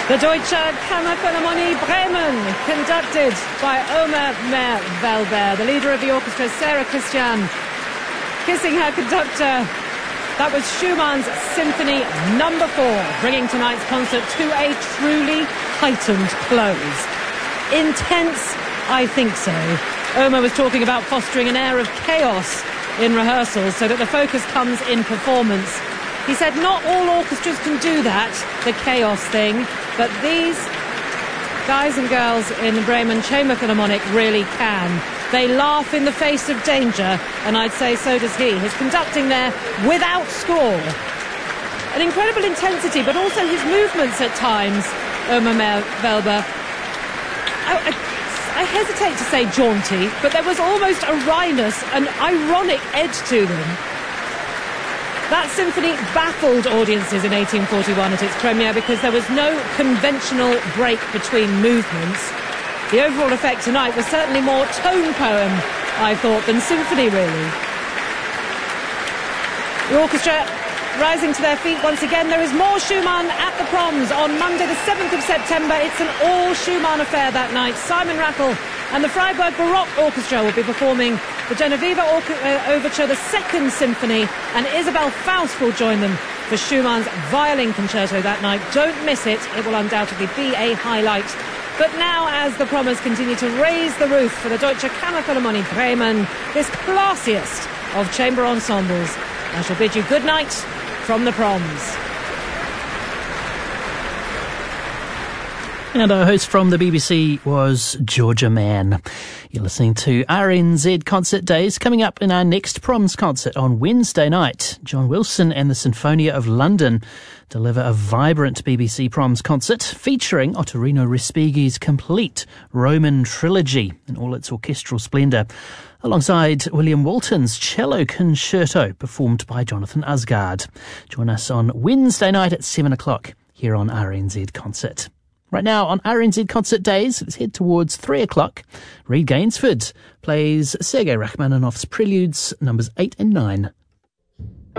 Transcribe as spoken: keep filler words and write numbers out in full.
The Deutsche Kammerphilharmonie Bremen, conducted by Omer Meyer-Welber, the leader of the orchestra, Sarah Christian, kissing her conductor. That was Schumann's Symphony Number Four, bringing tonight's concert to a truly heightened close. Intense, I think so. Omer was talking about fostering an air of chaos in rehearsals so that the focus comes in performance. He said not all orchestras can do that, the chaos thing, but these guys and girls in the Bremen Chamber Philharmonic really can. They laugh in the face of danger, and I'd say so does he. His conducting there without score. An incredible intensity, but also his movements at times, Omer Meyer-Welber. I, I, I hesitate to say jaunty, but there was almost a wryness, an ironic edge to them. That symphony baffled audiences in eighteen forty-one at its premiere because there was no conventional break between movements. The overall effect tonight was certainly more tone poem, I thought, than symphony, really. The orchestra rising to their feet once again. There is more Schumann at the Proms on Monday the seventh of September. It's an all Schumann affair that night. Simon Rattle and the Freiburg Baroque Orchestra will be performing the Genoveva Or- uh, Overture, the Second Symphony, and Isabel Faust will join them for Schumann's violin concerto that night. Don't miss it. It will undoubtedly be a highlight. But now, as the Prommers continue to raise the roof for the Deutsche Kammerphilharmonie Bremen, this classiest of chamber ensembles, I shall bid you good night from the Proms. And our host from the B B C was Georgia Mann. You're listening to R N Z Concert Days. Coming up in our next Proms concert on Wednesday night, John Wilson and the Sinfonia of London deliver a vibrant B B C Proms concert featuring Ottorino Respighi's complete Roman trilogy in all its orchestral splendour, alongside William Walton's cello concerto performed by Jonathan Asgard. Join us on Wednesday night at seven o'clock here on R N Z Concert. Right now on R N Z Concert Days, let's head towards three o'clock. Reed Gainsford plays Sergei Rachmaninoff's Preludes numbers eight and nine